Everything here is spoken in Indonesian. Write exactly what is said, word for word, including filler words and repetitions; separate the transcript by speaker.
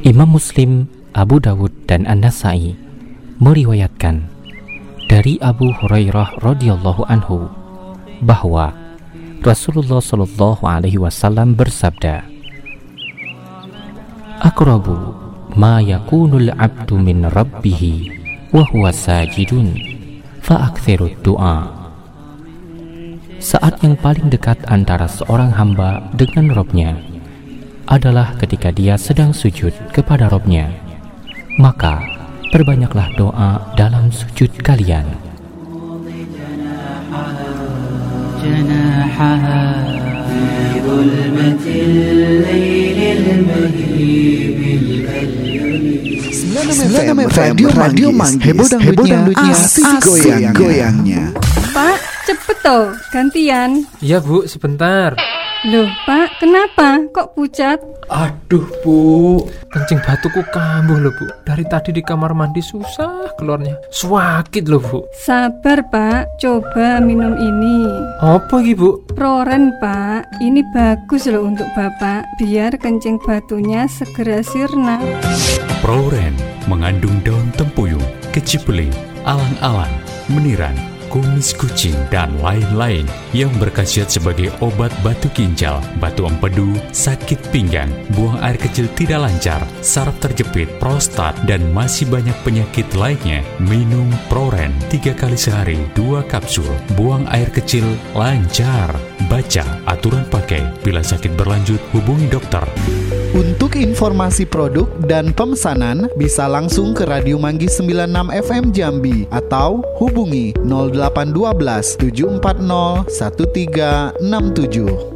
Speaker 1: Imam Muslim, Abu Dawud, dan An-Nasa'i meriwayatkan dari Abu Hurairah radhiyallahu anhu bahwa Rasulullah shallallahu alaihi wasallam bersabda, "Aqrabu ma yakunul abdu min rabbih wa huwa sajidun fa'aktsirud du'a." Saat yang paling dekat antara seorang hamba dengan Robnya adalah ketika dia sedang sujud kepada Robnya, maka perbanyaklah doa dalam sujud kalian.
Speaker 2: sembilan puluh enam F M Radio Manggis, heboh dangdutnya, asik goyang-goyangnya.
Speaker 3: Pak, cepet toh, gantian.
Speaker 4: Iya Bu, sebentar.
Speaker 3: Loh Pak, kenapa? Kok pucat?
Speaker 4: Aduh Bu, kencing batuku kambuh loh Bu. Dari tadi di kamar mandi susah keluarnya. Swakit loh Bu.
Speaker 3: Sabar Pak, coba minum ini.
Speaker 4: Apa iki Bu?
Speaker 3: Proren Pak, ini bagus loh untuk Bapak, biar kencing batunya segera sirna.
Speaker 5: Proren mengandung daun tempuyung, kecipeling, alang-alang, meniran, kumis kucing, dan lain-lain yang berkhasiat sebagai obat batu ginjal, batu empedu, sakit pinggang, buang air kecil tidak lancar, saraf terjepit, prostat, dan masih banyak penyakit lainnya. Minum Proren tiga kali sehari, dua kapsul. Buang air kecil lancar. Baca aturan pakai. Bila sakit berlanjut, hubungi dokter.
Speaker 2: Untuk informasi produk dan pemesanan bisa langsung ke Radio Manggis sembilan puluh enam F M Jambi atau hubungi nol delapan satu dua tujuh empat nol satu tiga enam tujuh.